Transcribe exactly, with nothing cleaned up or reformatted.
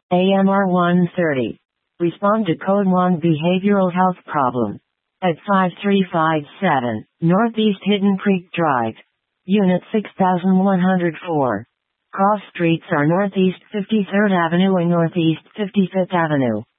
A M R one thirty. Respond to Code one behavioral health problem. At five three five seven, Northeast Hidden Creek Drive. Unit six thousand one hundred four. Cross streets are Northeast fifty-third Avenue and Northeast fifty-fifth Avenue.